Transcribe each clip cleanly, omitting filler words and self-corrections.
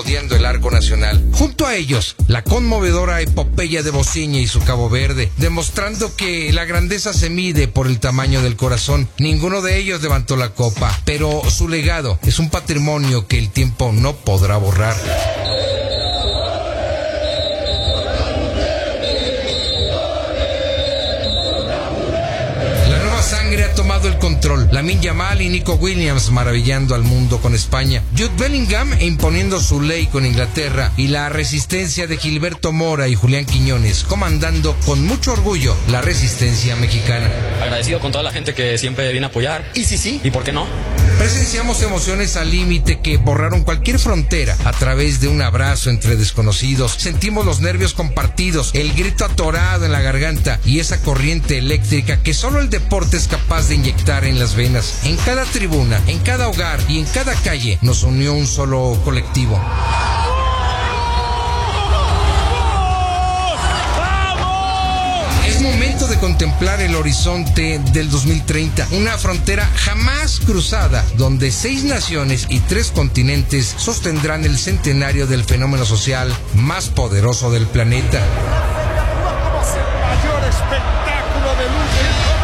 rodeando el arco nacional. Junto a ellos, la conmovedora epopeya de Bociña y su Cabo Verde, demostrando que la grandeza se mide por el tamaño del corazón. Ninguno de ellos levantó la copa, pero su legado es un patrimonio que el tiempo no podrá borrar. Sangre ha tomado el control. Lamine Yamal y Nico Williams maravillando al mundo con España. Jude Bellingham imponiendo su ley con Inglaterra. Y la resistencia de Gilberto Mora y Julián Quiñones comandando con mucho orgullo la resistencia mexicana. Agradecido con toda la gente que siempre viene a apoyar. Y sí. ¿Y por qué no? Presenciamos emociones al límite que borraron cualquier frontera a través de un abrazo entre desconocidos. Sentimos los nervios compartidos, el grito atorado en la garganta y esa corriente eléctrica que solo el deporte es capaz de inyectar en las venas. En cada tribuna, en cada hogar y en cada calle nos unió un solo colectivo. Es momento de contemplar el horizonte del 2030, una frontera jamás cruzada, donde 6 naciones y 3 continentes sostendrán el centenario del fenómeno social más poderoso del planeta. Mayor espectáculo de luz.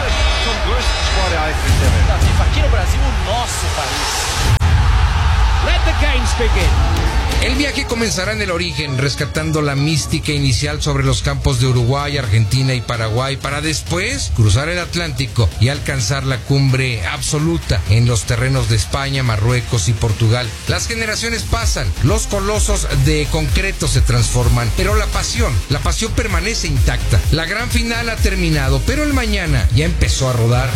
Aqui no Brasil, o nosso país. Let the games begin. El viaje comenzará en el origen, rescatando la mística inicial sobre los campos de Uruguay, Argentina y Paraguay, para después cruzar el Atlántico y alcanzar la cumbre absoluta en los terrenos de España, Marruecos y Portugal. Las generaciones pasan, los colosos de concreto se transforman, pero la pasión permanece intacta. La gran final ha terminado, pero el mañana ya empezó a rodar.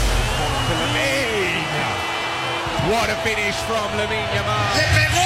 What a finish from Lamine Yamal. ¡Le pegó!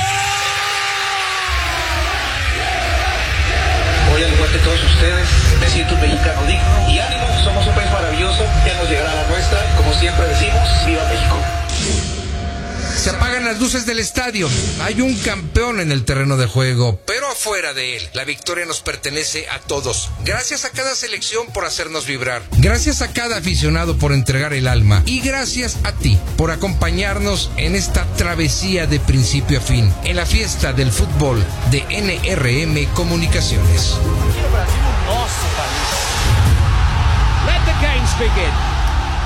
Hoy, al igual que todos ustedes, me siento un mexicano digno y ánimo, somos un país maravilloso, ya nos llegará la nuestra, como siempre decimos, ¡viva México! Se apagan las luces del estadio. Hay un campeón en el terreno de juego, pero afuera de él, la victoria nos pertenece a todos. Gracias a cada selección por hacernos vibrar. Gracias a cada aficionado por entregar el alma. Y gracias a ti por acompañarnos en esta travesía de principio a fin, en la fiesta del fútbol de NRM Comunicaciones. Aqui no Brasil, o nosso país. Let the games begin.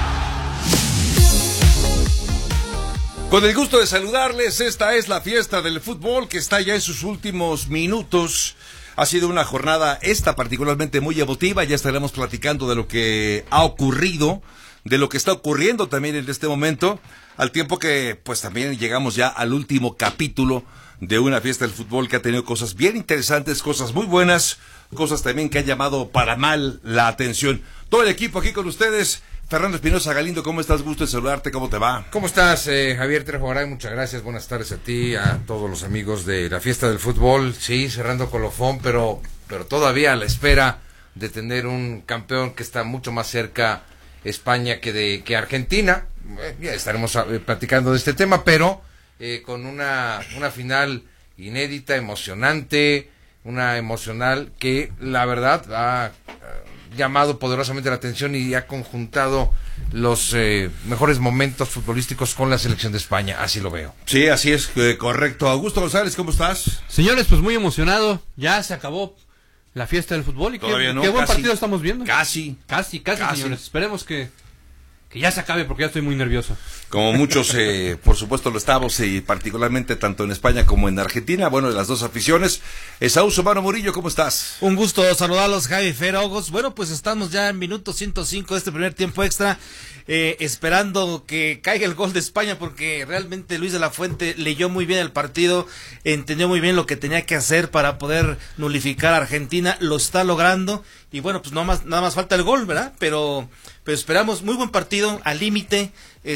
Con el gusto de saludarles, esta es la fiesta del fútbol que está ya en sus últimos minutos. Ha sido una jornada particularmente muy emotiva, ya estaremos platicando de lo que ha ocurrido, de lo que está ocurriendo también en este momento, al tiempo que pues también llegamos ya al último capítulo de una fiesta del fútbol que ha tenido cosas bien interesantes, cosas muy buenas, cosas también que han llamado para mal la atención. Todo el equipo aquí con ustedes. Fernando Espinosa Galindo, ¿cómo estás? Gusto de saludarte, ¿cómo te va? ¿Cómo estás, Javier Trejo Garay? Muchas gracias, buenas tardes a ti, a todos los amigos de la fiesta del fútbol. Sí, cerrando colofón, pero todavía a la espera de tener un campeón que está mucho más cerca España que Argentina. Ya estaremos platicando de este tema, pero con una final inédita, emocionante, una emocional que la verdad ha llamado poderosamente la atención y ha conjuntado los mejores momentos futbolísticos con la selección de España, así lo veo. Sí, así es, correcto. Augusto González, ¿cómo estás? Señores, pues muy emocionado, ya se acabó la fiesta del fútbol y Todavía no, qué buen casi, partido estamos viendo. Casi, señores, esperemos que ya se acabe porque ya estoy muy nervioso. Como muchos, por supuesto lo estamos, y particularmente tanto en España como en Argentina, bueno, de las dos aficiones. Saúl Somano Murillo, ¿cómo estás? Un gusto saludarlos, Javi Ferogos. Bueno, pues estamos ya en minuto 105 de este primer tiempo extra, esperando que caiga el gol de España, porque realmente Luis de la Fuente leyó muy bien el partido, entendió muy bien lo que tenía que hacer para poder nulificar a Argentina, lo está logrando, y bueno, pues nada más falta el gol, ¿verdad? Pero esperamos muy buen partido, al límite,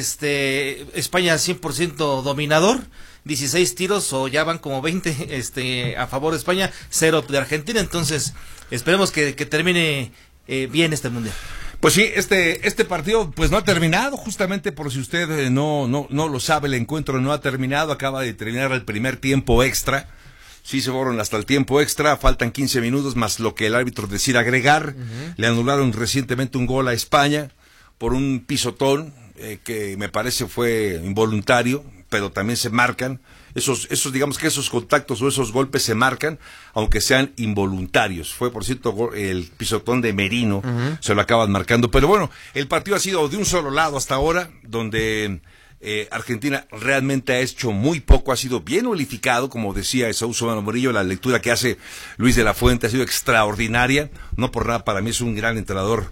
España 100% dominador, 16 tiros, o ya van como 20 a favor de España, 0 de Argentina. Entonces esperemos que termine bien este mundial. Pues sí, este partido pues no ha terminado, justamente por si usted no lo sabe, el encuentro no ha terminado, acaba de terminar el primer tiempo extra. Sí, se fueron hasta el tiempo extra, faltan 15 minutos más lo que el árbitro decida agregar. Le anularon recientemente un gol a España por un pisotón que me parece fue involuntario, pero también se marcan digamos que esos contactos o esos golpes se marcan, aunque sean involuntarios. Fue, por cierto, el pisotón de Merino, se lo acaban marcando. Pero bueno, el partido ha sido de un solo lado hasta ahora, donde Argentina realmente ha hecho muy poco, ha sido bien nulificado, como decía Esaú Solano Murillo, la lectura que hace Luis de la Fuente ha sido extraordinaria, no por nada, para mí es un gran entrenador,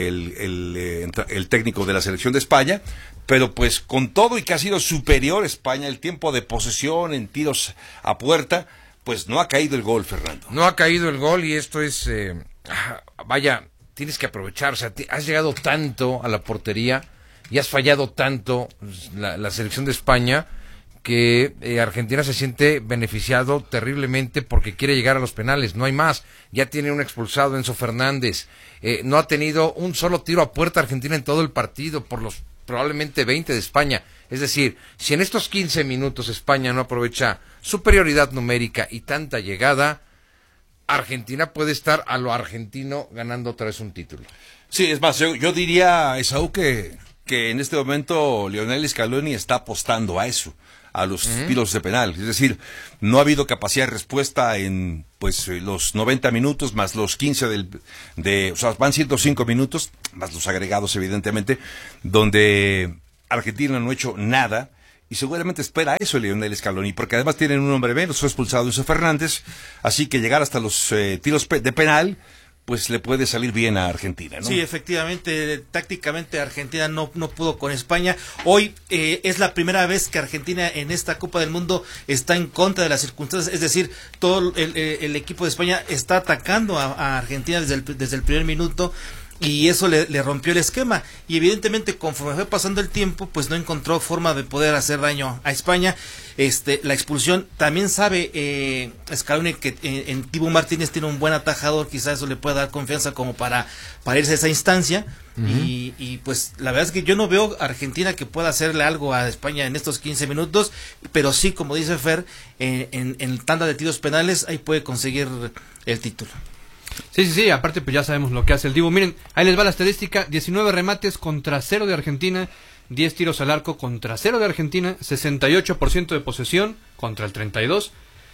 el técnico de la selección de España, pero pues con todo y que ha sido superior España, el tiempo de posesión en tiros a puerta, pues no ha caído el gol, Fernando. No ha caído el gol y esto es, vaya, tienes que aprovechar, o sea, has llegado tanto a la portería y has fallado tanto la selección de España que Argentina se siente beneficiado terriblemente porque quiere llegar a los penales, no hay más. Ya tiene un expulsado, Enzo Fernández, no ha tenido un solo tiro a puerta Argentina en todo el partido por los probablemente 20 de España. Es decir, si en estos 15 minutos España no aprovecha superioridad numérica y tanta llegada, Argentina puede estar a lo argentino ganando otra vez un título. Sí, es más, yo diría, Esaú, que en este momento Lionel Scaloni está apostando a eso, a los tiros de penal. Es decir, no ha habido capacidad de respuesta en los 90 minutos más los 15 o sea, van 105 minutos, más los agregados evidentemente, donde Argentina no ha hecho nada. Y seguramente espera eso Lionel Scaloni, porque además tienen un hombre menos, fue expulsado Enzo Fernández, así que llegar hasta los tiros de penal pues le puede salir bien a Argentina, ¿no? Sí, efectivamente, tácticamente Argentina no pudo con España. Hoy es la primera vez que Argentina en esta Copa del Mundo está en contra de las circunstancias, es decir, todo el equipo de España está atacando a Argentina desde el primer minuto. Y eso le rompió el esquema, y evidentemente conforme fue pasando el tiempo, pues no encontró forma de poder hacer daño a España. La expulsión, también sabe Scaloni que en Thibaut Martínez tiene un buen atajador, quizás eso le pueda dar confianza como para irse a esa instancia. Y pues la verdad es que yo no veo a Argentina que pueda hacerle algo a España en estos 15 minutos, pero sí, como dice Fer, en tanda de tiros penales ahí puede conseguir el título. Sí, aparte pues ya sabemos lo que hace el Dibu. Miren, ahí les va la estadística: 19 remates contra 0 de Argentina, 10 tiros al arco contra 0 de Argentina, 68% de posesión contra el 32%,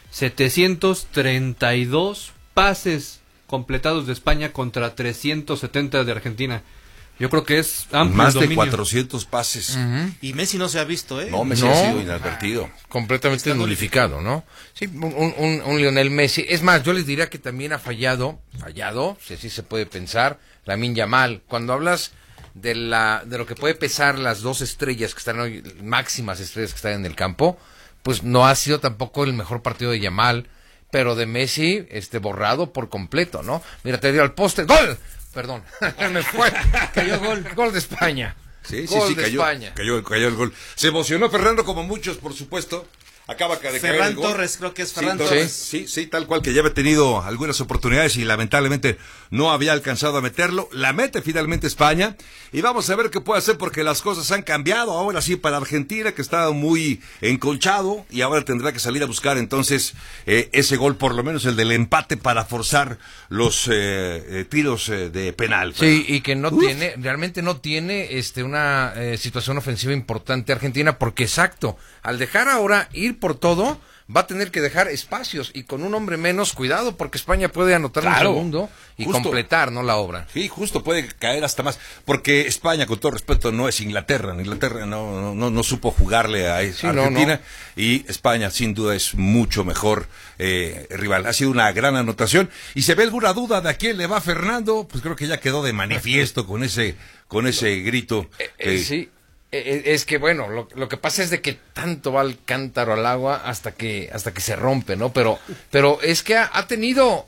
732 pases completados de España contra 370 de Argentina. Yo creo que es amplio más dominio. de 400 pases. Y Messi no se ha visto, No, Messi ha sido inadvertido. Completamente nulificado, ¿no? Sí, un Lionel Messi. Es más, yo les diría que también ha fallado, si así se puede pensar, Lamine Yamal. Cuando hablas de lo que puede pesar las dos estrellas que están hoy, máximas estrellas que están en el campo, pues no ha sido tampoco el mejor partido de Yamal, pero de Messi, borrado por completo, ¿no? Mira, te dio al poste, ¡gol! Perdón, me fue, cayó gol de España. Sí, España. Cayó el gol. Se emocionó Fernando, como muchos, por supuesto. Acaba de caer el gol. Torres, creo que es Ferran Torres. Sí, tal cual, que ya había tenido algunas oportunidades y lamentablemente no había alcanzado a meterlo. La mete finalmente España y vamos a ver qué puede hacer, porque las cosas han cambiado ahora sí para Argentina, que estaba muy encolchado y ahora tendrá que salir a buscar entonces ese gol, por lo menos el del empate, para forzar los tiros de penal. Sí, y que realmente no tiene una situación ofensiva importante Argentina, porque exacto, al dejar ahora ir por todo, va a tener que dejar espacios, y con un hombre menos, cuidado, porque España puede anotar un segundo y justo completar, ¿no?, la obra. Sí, justo, puede caer hasta más, porque España, con todo respeto, no es Inglaterra. Inglaterra no supo jugarle a Argentina, y España sin duda es mucho mejor rival. Ha sido una gran anotación, y se ve alguna duda de a quién le va Fernando, pues creo que ya quedó de manifiesto con ese grito. Sí. Es que bueno, lo que pasa es de que tanto va el cántaro al agua hasta que se rompe, ¿no? Pero es que ha tenido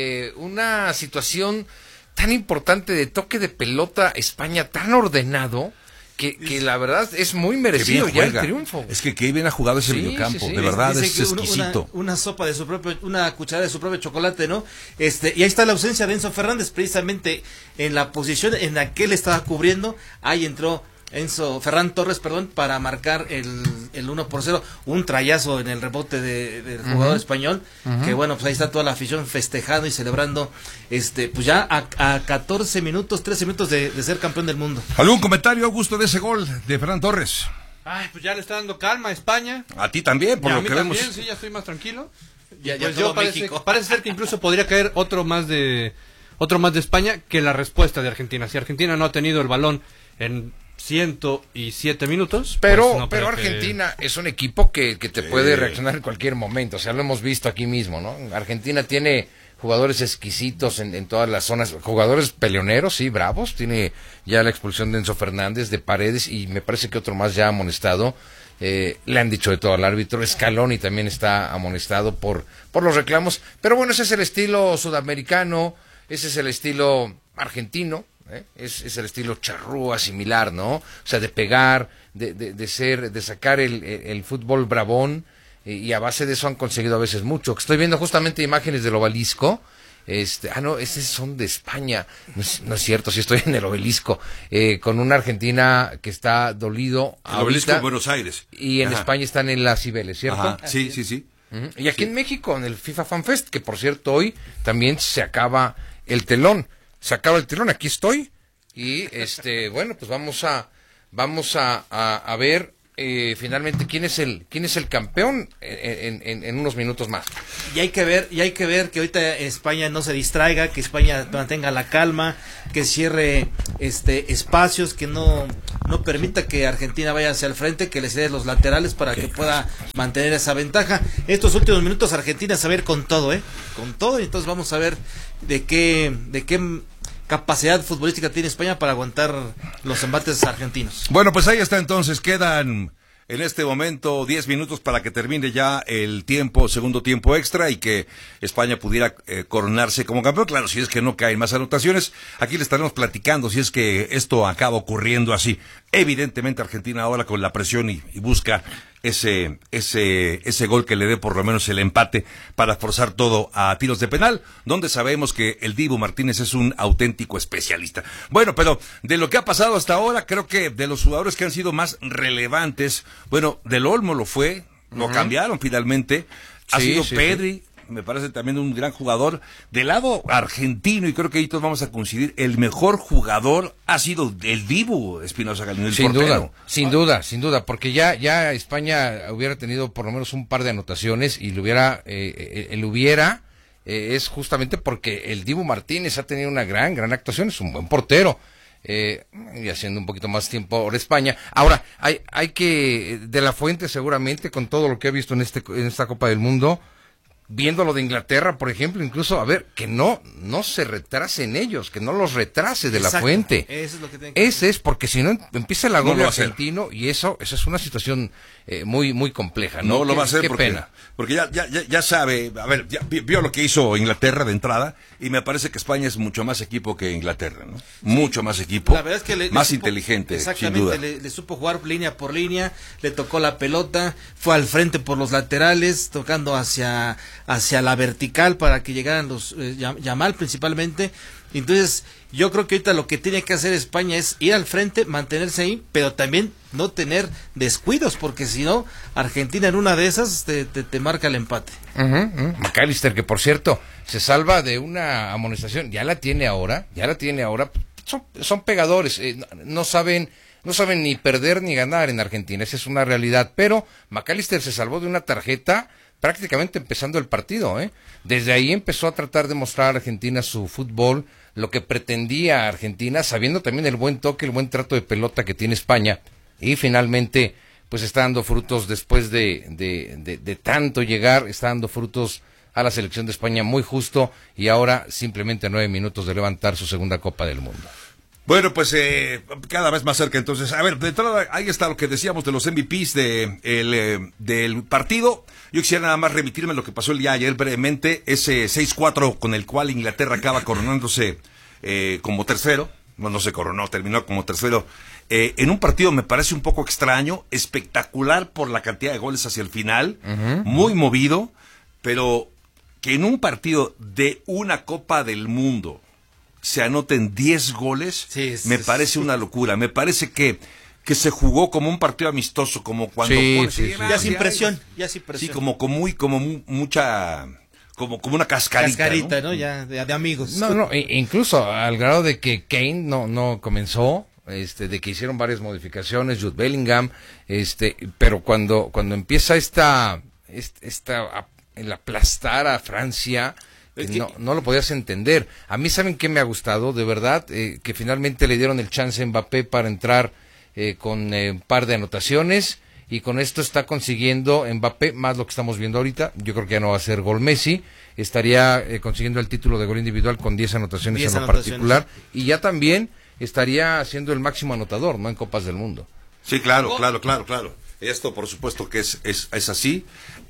una situación tan importante de toque de pelota España, tan ordenado, que la verdad es muy merecido ya el triunfo. Es que qué bien ha jugado ese mediocampo, de verdad es exquisito. Una cucharada de su propio chocolate, ¿no? Y ahí está la ausencia de Enzo Fernández, precisamente en la posición en la que él estaba cubriendo. Ahí entró Ferran Torres, para marcar el 1-0, un trayazo en el rebote del jugador español, que bueno, pues ahí está toda la afición festejando y celebrando, pues ya a 13 minutos de ser campeón del mundo. ¿Algún comentario, Augusto, de ese gol de Ferran Torres? Ay, pues ya le está dando calma a España. A ti también, por Y a lo mí que vemos. también, sí, ya estoy más tranquilo. Pues todo México. Parece ser que incluso podría caer otro más de España que la respuesta de Argentina. Si Argentina no ha tenido el balón en 107 minutos. Pero, pues no pero creo que- Argentina es un equipo que te puede reaccionar en cualquier momento. O sea, lo hemos visto aquí mismo, ¿no? Argentina tiene jugadores exquisitos en todas las zonas, jugadores peleoneros, sí, bravos. Tiene ya la expulsión de Enzo Fernández, de Paredes, y me parece que otro más ya amonestado. Le han dicho de todo al árbitro. Scaloni también está amonestado por los reclamos. Pero bueno, ese es el estilo sudamericano, ese es el estilo argentino. Es el estilo charrúa similar, ¿no? O sea, de pegar, de sacar el fútbol bravón, y a base de eso han conseguido a veces mucho. Estoy viendo justamente imágenes del obelisco. No, esos son de España. No es cierto, sí estoy en el obelisco, con una Argentina que está dolido El obelisco ahorita, de Buenos Aires. y en Ajá. España están en las Cibeles, ¿cierto? Ajá. Sí. Ujú. Y aquí en México, en el FIFA Fan Fest, que por cierto hoy también se acaba el telón. Aquí estoy. Y bueno, pues vamos a ver finalmente quién es el campeón en unos minutos más. Y hay que ver que ahorita España no se distraiga, que España mantenga la calma, que cierre espacios, que no permita que Argentina vaya hacia el frente, que le cede los laterales para que pueda mantener esa ventaja. Estos últimos minutos Argentina se va a ir con todo, con todo, y entonces vamos a ver de qué capacidad futbolística tiene España para aguantar los embates argentinos. Bueno, pues ahí está entonces, quedan en este momento 10 minutos para que termine ya el segundo tiempo extra, y que España pudiera coronarse como campeón. Claro, si es que no caen más anotaciones, aquí le estaremos platicando si es que esto acaba ocurriendo así. Evidentemente Argentina ahora con la presión y busca ese gol que le dé por lo menos el empate para forzar todo a tiros de penal, donde sabemos que el Dibu Martínez es un auténtico especialista. Bueno, pero de lo que ha pasado hasta ahora, creo que de los jugadores que han sido más relevantes, bueno, Del Olmo lo fue, lo cambiaron finalmente, ha sido Pedri. Me parece también un gran jugador. Del lado argentino, y creo que ahí todos vamos a coincidir, el mejor jugador ha sido el Dibu Espinosa Galindo, el portero. Sin duda, porque ya España hubiera tenido por lo menos un par de anotaciones, y es justamente porque el Dibu Martínez ha tenido una gran actuación, es un buen portero. Y haciendo un poquito más tiempo ahora España. Ahora, hay que, De La Fuente seguramente, con todo lo que he visto en esta Copa del Mundo, viendo lo de Inglaterra, por ejemplo, incluso, a ver, que no se retrasen ellos, que no los retrase De La Fuente. Eso es lo que tienen que Ese es, porque si no empieza el agobio No lo va a hacer. argentino, y esa es una situación muy compleja, ¿no? No lo va a hacer qué porque, pena. porque ya sabe, a ver, ya vio lo que hizo Inglaterra de entrada, y me parece que España es mucho más equipo que Inglaterra, ¿no? Mucho más equipo, La verdad es que le más supo, inteligente, sin exactamente, duda. le supo jugar línea por línea, le tocó la pelota, fue al frente por los laterales, tocando hacia la vertical para que llegaran los Yamal principalmente. Entonces yo creo que ahorita lo que tiene que hacer España es ir al frente, mantenerse ahí, pero también no tener descuidos, porque si no, Argentina en una de esas te marca el empate. McAllister, que por cierto se salva de una amonestación, ya la tiene ahora, son pegadores, no saben ni perder ni ganar en Argentina, esa es una realidad, pero McAllister se salvó de una tarjeta prácticamente empezando el partido, Desde ahí empezó a tratar de mostrar a Argentina su fútbol, lo que pretendía Argentina, sabiendo también el buen toque, el buen trato de pelota que tiene España, y finalmente pues está dando frutos después de tanto llegar, está dando frutos a la selección de España muy justo, y ahora simplemente a 9 minutos de levantar su segunda Copa del Mundo. Bueno, pues cada vez más cerca entonces. A ver, de entrada, ahí está lo que decíamos de los MVPs del partido. Yo quisiera nada más remitirme a lo que pasó el día ayer brevemente, ese 6-4 con el cual Inglaterra acaba coronándose como tercero. No se coronó, terminó como tercero. En un partido me parece un poco extraño, espectacular por la cantidad de goles hacia el final, muy movido, pero que en un partido de una Copa del Mundo se anoten 10 goles, me parece una locura. Me parece que se jugó como un partido amistoso, como cuando Ya sin presión. Sí, como mucha, como una cascarita, ¿no? Ya de amigos. No, incluso al grado de que Kane no comenzó, de que hicieron varias modificaciones, Jude Bellingham, pero cuando empieza el aplastar a Francia, no lo podías entender. A mí, ¿saben qué me ha gustado? De verdad, que finalmente le dieron el chance a Mbappé para entrar con un par de anotaciones, y con esto está consiguiendo Mbappé más lo que estamos viendo ahorita. Yo creo que ya no va a ser gol Messi, estaría consiguiendo el título de gol individual con 10 anotaciones en lo particular, y ya también estaría siendo el máximo anotador, ¿no?, en Copas del Mundo. Sí, claro. Esto, por supuesto que es así.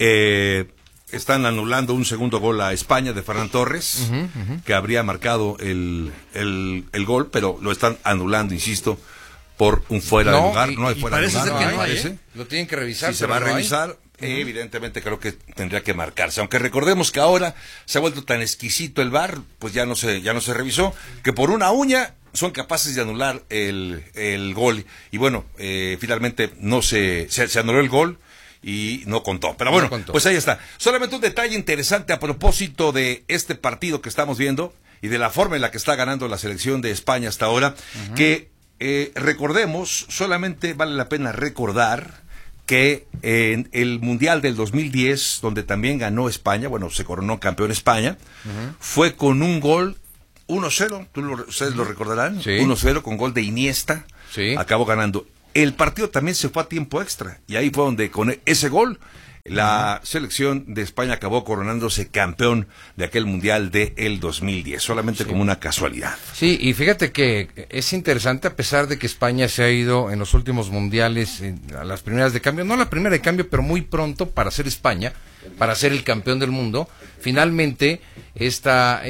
Están anulando un segundo gol a España de Ferran Torres, que habría marcado el gol, pero lo están anulando, insisto, por un fuera de lugar. No hay fuera de lugar. Parece que no hay, Lo tienen que revisar. Si se va a revisar, evidentemente creo que tendría que marcarse. Aunque recordemos que ahora se ha vuelto tan exquisito el VAR, pues ya no se revisó, que por una uña son capaces de anular el gol. Y bueno, finalmente se anuló el gol y no contó. Pero bueno, pues ahí está. Solamente un detalle interesante a propósito de este partido que estamos viendo y de la forma en la que está ganando la selección de España hasta ahora, que recordemos, solamente vale la pena recordar que en el Mundial del 2010, donde también ganó España, se coronó campeón España, fue con un gol 1-0, ustedes lo recordarán, 1-0 con gol de Iniesta, acabó ganando. El partido también se fue a tiempo extra, y ahí fue donde con ese gol la selección de España acabó coronándose campeón de aquel Mundial de el 2010, solamente como una casualidad. Sí, y fíjate que es interesante, a pesar de que España se ha ido en los últimos mundiales a las primeras de cambio, no la primera de cambio, pero muy pronto para ser España, para ser el campeón del mundo. Finalmente esta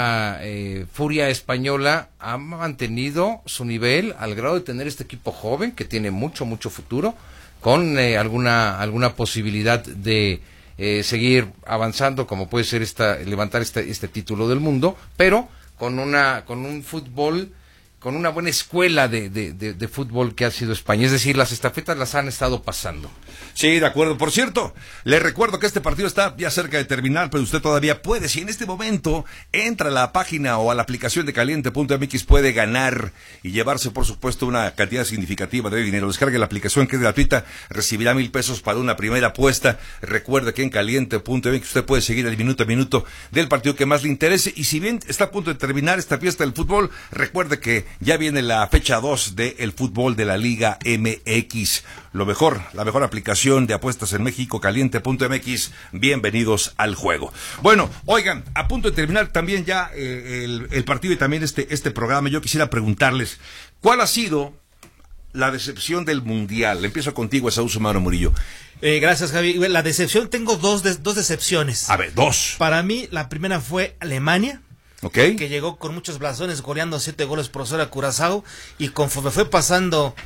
furia española ha mantenido su nivel al grado de tener este equipo joven que tiene mucho futuro, con alguna posibilidad de seguir avanzando, como puede ser levantar este título del mundo, pero con un fútbol, con una buena escuela de fútbol que ha sido España. Es decir, las estafetas las han estado pasando. Sí, de acuerdo. Por cierto, le recuerdo que este partido está ya cerca de terminar, pero usted todavía puede, si en este momento entra a la página o a la aplicación de caliente.mx, puede ganar y llevarse, por supuesto, una cantidad significativa de dinero. Descargue la aplicación, que es gratuita, recibirá 1,000 pesos para una primera apuesta. Recuerde que en caliente.mx usted puede seguir el minuto a minuto del partido que más le interese, y si bien está a punto de terminar esta fiesta del fútbol, recuerde que ya viene la fecha 2 del fútbol de la Liga MX. La mejor aplicación de apuestas en México, caliente.mx. Bienvenidos al juego. Bueno, oigan, a punto de terminar también ya el partido y también este programa. Yo quisiera preguntarles, ¿cuál ha sido la decepción del Mundial? Empiezo contigo, Esaú Sumano Murillo. Gracias, Javi. La decepción, tengo dos decepciones. A ver, dos. Para mí, la primera fue Alemania. Okay. Que llegó con muchos blasones, goleando 7-0 a Curazao, y conforme fue pasando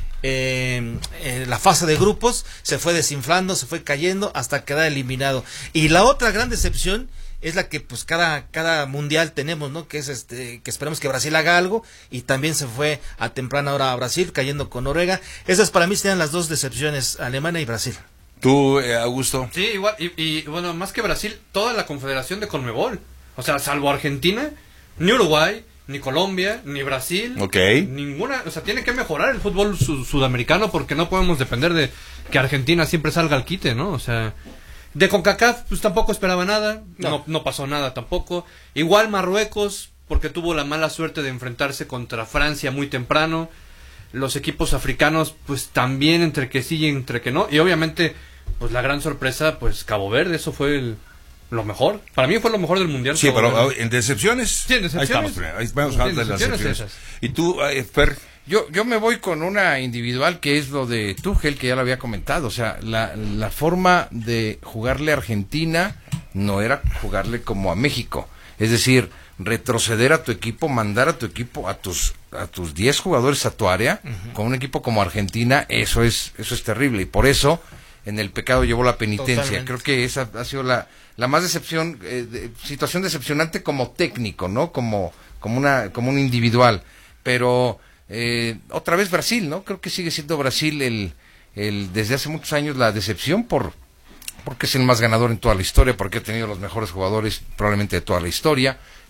la fase de grupos, se fue desinflando, se fue cayendo hasta quedar eliminado. Y la otra gran decepción es la que pues cada mundial tenemos, ¿no? Que es que esperamos que Brasil haga algo, y también se fue a temprana hora a Brasil, cayendo con Noruega. Esas para mí serían las dos decepciones, Alemania y Brasil. ¿Tú, Augusto? Sí, igual, y bueno, más que Brasil, toda la confederación de Conmebol. O sea, salvo Argentina, ni Uruguay, ni Colombia, ni Brasil, ninguna, o sea, tiene que mejorar el fútbol sudamericano, porque no podemos depender de que Argentina siempre salga al quite, ¿no? O sea, de CONCACAF pues tampoco esperaba nada, no pasó nada tampoco. Igual Marruecos, porque tuvo la mala suerte de enfrentarse contra Francia muy temprano. Los equipos africanos pues también, entre que sí y entre que no, y obviamente pues la gran sorpresa, pues Cabo Verde, eso fue lo mejor. Para mí fue lo mejor del mundial. Sí, pero ¿en decepciones? Sí, en decepciones. Ahí vamos a hablar de las decepciones. ¿Y tú, Fer? Yo me voy con una individual, que es lo de Tuchel, que ya lo había comentado. O sea, la forma de jugarle a Argentina no era jugarle como a México. Es decir, retroceder a tu equipo, mandar a tu equipo, a tus 10 jugadores a tu área, con un equipo como Argentina, eso es terrible. Y por eso en el pecado llevó la penitencia. Totalmente. Creo que esa ha sido la más situación decepcionante como técnico, ¿no? Como un individual. Pero otra vez Brasil, ¿no? Creo que sigue siendo Brasil desde hace muchos años la decepción porque es el más ganador en toda la historia, porque ha tenido los mejores jugadores probablemente de toda la historia,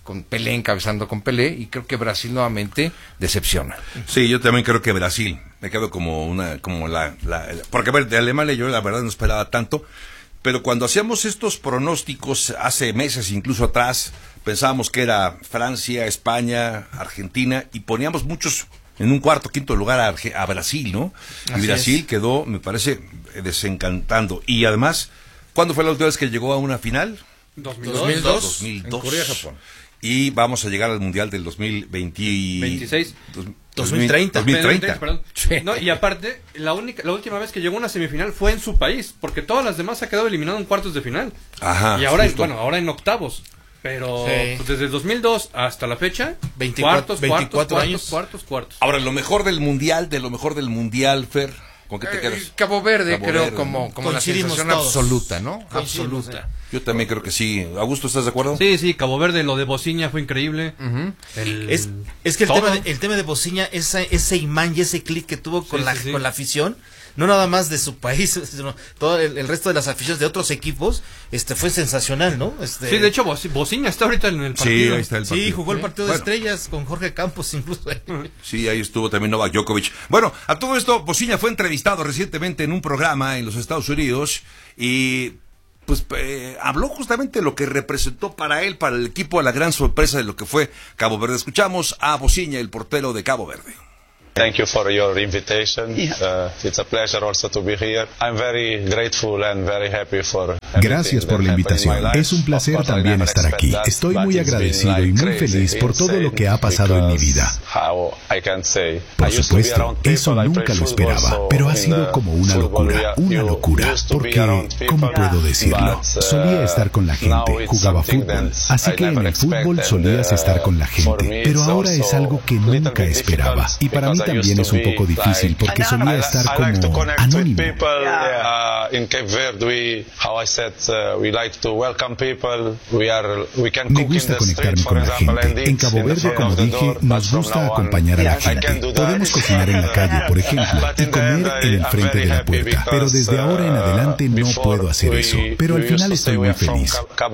con Pelé, encabezando con Pelé, y creo que Brasil nuevamente decepciona. Sí, yo también creo que Brasil, me quedo porque a ver, de Alemania yo la verdad no esperaba tanto, pero cuando hacíamos estos pronósticos hace meses, incluso atrás, pensábamos que era Francia, España, Argentina, y poníamos muchos en un cuarto, quinto lugar a Brasil, ¿no? Y Brasil quedó, me parece, desencantando. Y además, ¿cuándo fue la última vez que llegó a una final? 2002. En Corea, Japón. Y vamos a llegar al Mundial del 2026. 2030. 2030. Perdón. Sí. No, y aparte, la última vez que llegó a una semifinal fue en su país, porque todas las demás ha quedado eliminado en cuartos de final. Ajá. Y ahora, ahora en octavos. Pero pues, desde el 2002 hasta la fecha, 24 años. Cuartos. Ahora, lo mejor del Mundial, Fer, ¿con qué te quedas? Cabo Verde, creo, Verde, como la sensación todos. absoluta, ¿no? Absoluta. Yo también creo que sí. Augusto, ¿estás de acuerdo? Sí, Cabo Verde, lo de Bociña fue increíble. Es que el tema de Bociña, ese imán y ese clic que tuvo con la afición, no nada más de su país, sino todo el resto de las aficiones de otros equipos, fue sensacional, ¿no? Sí, de hecho, Bociña está ahorita en el partido. Sí, ahí está el partido. Sí, jugó el partido de estrellas con Jorge Campos incluso. Sí, ahí estuvo también Novak Djokovic. Bueno, a todo esto, Bociña fue entrevistado recientemente en un programa en los Estados Unidos y pues habló justamente lo que representó para él, para el equipo, a la gran sorpresa de lo que fue Cabo Verde. Escuchamos a Bociña, el portero de Cabo Verde. Thank you for your invitation. It's a pleasure also to be here. I'm very grateful and very happy for Gracias por la invitación. Es un placer también estar aquí. Estoy muy agradecido y muy feliz por todo lo que ha pasado en mi vida. Por supuesto, eso nunca lo esperaba, pero ha sido como una locura, porque, ¿cómo puedo decirlo? Solía estar con la gente, jugaba fútbol, así que en el fútbol solías estar con la gente, pero ahora es algo que nunca esperaba, y para mí también es un poco difícil porque solía estar como anónimo. Me gusta conectarme con la gente. En Cabo Verde, como dije, nos gusta acompañar a la gente. Podemos cocinar en la calle, por ejemplo, y comer en el frente de la puerta, pero desde ahora en adelante no puedo hacer eso. Pero al final estoy muy feliz.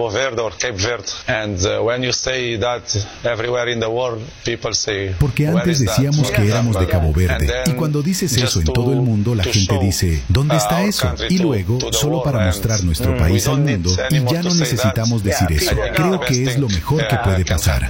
Porque antes decíamos que éramos de Cabo Verde, y cuando dices eso en todo el mundo, la gente dice, ¿dónde está eso? Y luego, solo para mostrar nuestro país al mundo, y ya no necesitamos decir eso. Creo que es lo mejor que puede pasar.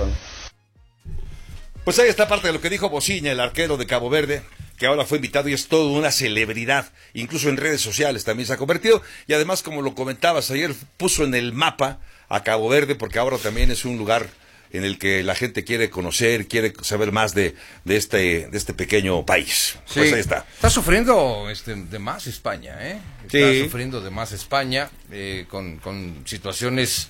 Pues ahí está parte de lo que dijo Bociña, el arquero de Cabo Verde, que ahora fue invitado y es toda una celebridad, incluso en redes sociales también se ha convertido, y además, como lo comentabas ayer, puso en el mapa a Cabo Verde, porque ahora también es un lugar en el que la gente quiere conocer, quiere saber más de este pequeño país. Sí, pues ahí está. Está sufriendo de más España, ¿eh? Está sufriendo de más España, con situaciones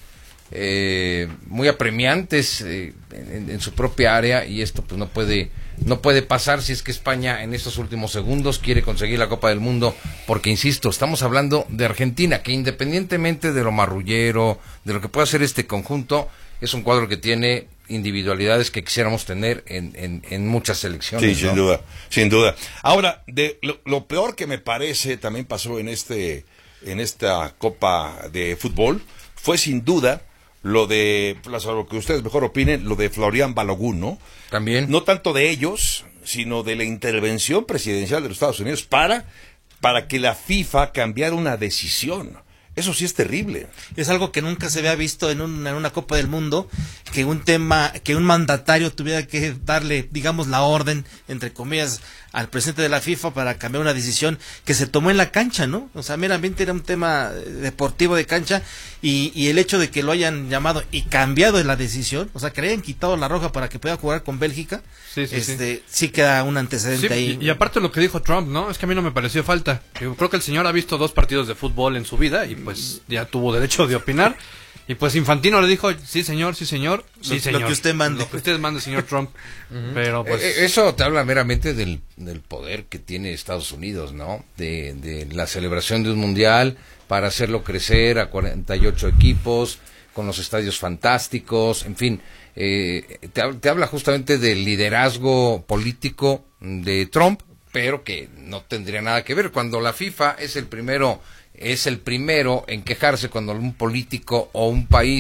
muy apremiantes en su propia área, y esto pues no puede pasar si es que España en estos últimos segundos quiere conseguir la Copa del Mundo, porque insisto, estamos hablando de Argentina, que independientemente de lo marrullero, de lo que pueda hacer este conjunto, es un cuadro que tiene individualidades que quisiéramos tener en muchas selecciones. Sí, ¿no? sin duda. Ahora, lo peor que me parece también pasó en esta Copa de Fútbol fue sin duda lo que ustedes mejor opinen, lo de Florian Balogun, ¿no? También. No tanto de ellos, sino de la intervención presidencial de los Estados Unidos para que la FIFA cambiara una decisión. Eso sí es terrible. Es algo que nunca se había visto en una Copa del Mundo, que un mandatario tuviera que darle, digamos, la orden, entre comillas, al presidente de la FIFA para cambiar una decisión que se tomó en la cancha, ¿no? O sea, meramente era un tema deportivo de cancha, y el hecho de que lo hayan llamado y cambiado la decisión, o sea, que le hayan quitado la roja para que pueda jugar con Bélgica, sí queda un antecedente ahí. Y aparte lo que dijo Trump, ¿no? Es que a mí no me pareció falta. Yo creo que el señor ha visto 2 partidos de fútbol en su vida y pues ya tuvo derecho de opinar. Y pues Infantino le dijo, sí señor. Lo que usted mande. Lo que usted mande, señor Trump. Pero pues... Eso te habla meramente del poder que tiene Estados Unidos, ¿no? De la celebración de un mundial para hacerlo crecer a 48 equipos, con los estadios fantásticos, en fin. Te habla justamente del liderazgo político de Trump, pero que no tendría nada que ver. Cuando la FIFA es el primero en quejarse cuando un político o un país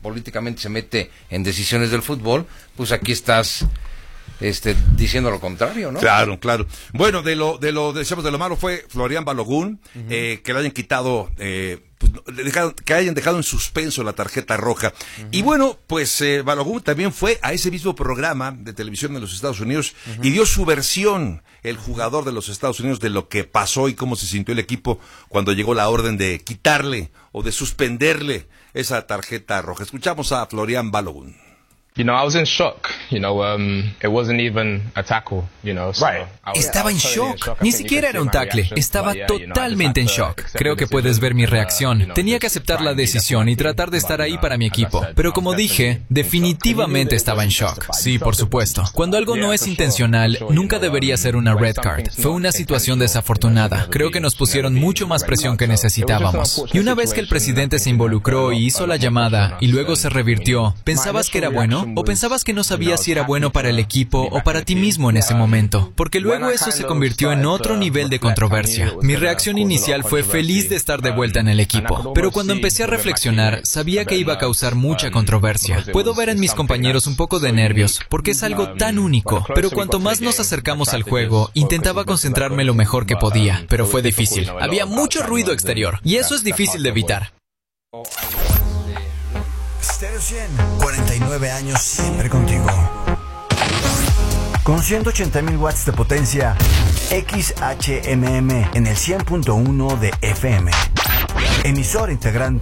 políticamente se mete en decisiones del fútbol, pues aquí estás diciendo lo contrario, ¿no? Claro. Bueno, decíamos de lo malo fue Florian Balogun, que le hayan quitado, que hayan dejado en suspenso la tarjeta roja. Y bueno, pues Balogun también fue a ese mismo programa de televisión de los Estados Unidos y dio su versión, el jugador de los Estados Unidos, de lo que pasó y cómo se sintió el equipo cuando llegó la orden de quitarle o de suspenderle esa tarjeta roja. Escuchamos a Florian Balogun. I was in shock, it wasn't even a tackle, so Estaba en shock, ni siquiera era un tackle, estaba totalmente en shock. Creo que puedes ver mi reacción. Tenía que aceptar la decisión y tratar de estar ahí para mi equipo. Pero como dije, definitivamente estaba en shock. Sí, por supuesto. Cuando algo no es intencional, nunca debería ser una red card. Fue una situación desafortunada. Creo que nos pusieron mucho más presión que necesitábamos. Y una vez que el presidente se involucró y hizo la llamada y luego se revirtió, ¿pensabas que era bueno? ¿O pensabas que no sabías si era bueno para el equipo o para ti mismo en ese momento? Porque luego eso se convirtió en otro nivel de controversia. Mi reacción inicial fue feliz de estar de vuelta en el equipo, pero cuando empecé a reflexionar, sabía que iba a causar mucha controversia. Puedo ver en mis compañeros un poco de nervios, porque es algo tan único, pero cuanto más nos acercamos al juego, intentaba concentrarme lo mejor que podía, pero fue difícil. Había mucho ruido exterior, y eso es difícil de evitar. Stereo 100, 49 años siempre contigo. Con 180,000 watts de potencia, XHMM en el 100.1 de FM. Emisor integrante